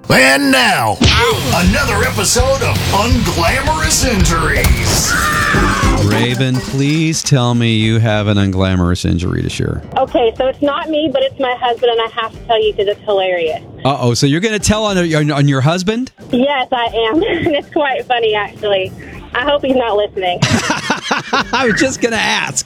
And now, another episode of Unglamorous Injuries. Raven, please tell me you have an unglamorous injury to share. Okay, so it's not me, but it's my husband, and I have to tell you because it's hilarious. Uh-oh, so you're going to tell on your husband? Yes, I am. And it's quite funny, actually. I hope he's not listening. I was just going to ask.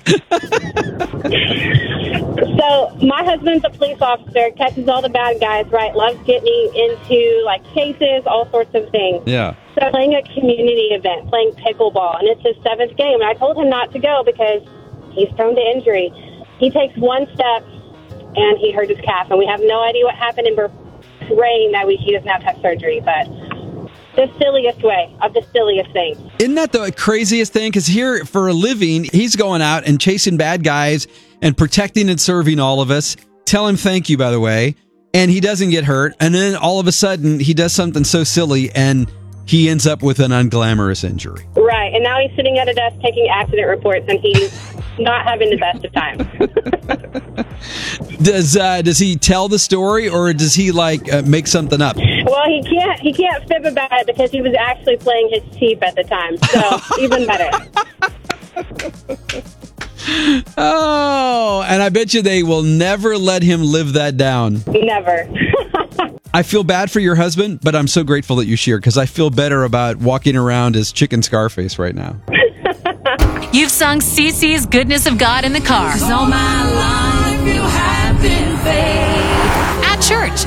So my husband's a police officer, catches all the bad guys, right? Loves getting into, like, chases, all sorts of things. Yeah. So playing a community event, playing pickleball, and it's his 7th game. And I told him not to go because he's prone to injury. He takes one step, and he hurt his calf. And we have no idea what happened, and we're praying that he doesn't have to have surgery. But the silliest way of the silliest thing. Isn't that the craziest thing? Because here, for a living, he's going out and chasing bad guys and protecting and serving all of us. Tell him thank you, by the way. And he doesn't get hurt. And then all of a sudden, he does something so silly, and he ends up with an unglamorous injury. Right. And now he's sitting at a desk taking accident reports, and he's not having the best of times. Does he tell the story, or does he make something up? Well, he can't fib about it because he was actually playing his cheap at the time. So even better. Oh, and I bet you they will never let him live that down. Never. I feel bad for your husband, but I'm so grateful that you shared, because I feel better about walking around as Chicken Scarface right now. You've sung CeCe's Goodness of God in the car. 'Cause all my life you have been faithful. At church.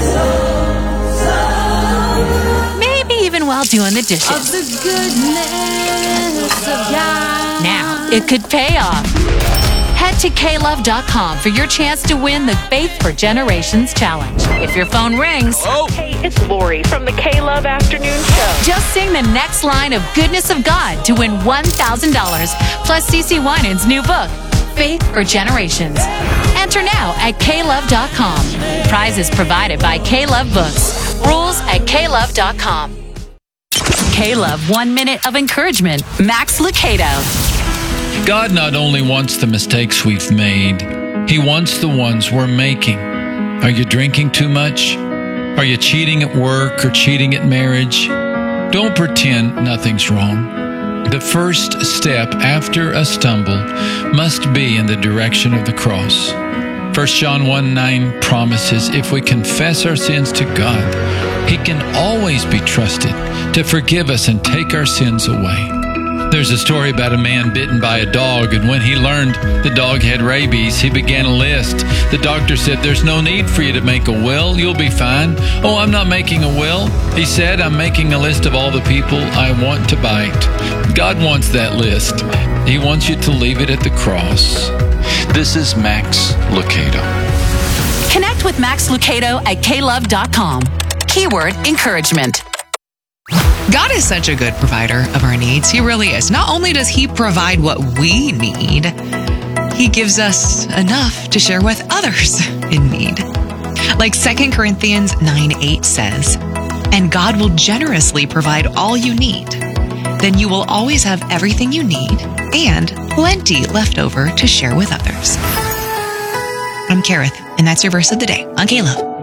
Maybe even while doing the Of dishes. the goodness of God. Now, it could pay off. Head to klove.com for your chance to win the Faith for Generations Challenge. If your phone rings, Hey, it's Lori from the K-Love Afternoon Show. just sing the next line of Goodness of God to win $1,000 plus CeCe Winans' new book, Faith for Generations. Enter now at klove.com. Prizes provided by K-Love Books. Rules at klove.com. K-Love 1 minute of encouragement. Max Lucado. God not only wants the mistakes we've made, He wants the ones we're making. Are you drinking too much? Are you cheating at work or cheating at marriage? Don't pretend nothing's wrong. The first step after a stumble must be in the direction of the cross. 1 John 1:9 promises if we confess our sins to God, He can always be trusted to forgive us and take our sins away. There's a story about a man bitten by a dog, and when he learned the dog had rabies, he began a list. The doctor said, "There's no need for you to make a will. You'll be fine." "Oh, I'm not making a will." He said, "I'm making a list of all the people I want to bite." God wants that list. He wants you to leave it at the cross. This is Max Lucado. Connect with Max Lucado at klove.com. Keyword encouragement. God is such a good provider of our needs. He really is. Not only does He provide what we need, He gives us enough to share with others in need. Like 2 Corinthians 9:8 says, "And God will generously provide all you need. Then you will always have everything you need and plenty left over to share with others." I'm Kareth, and that's your verse of the day on K-Love.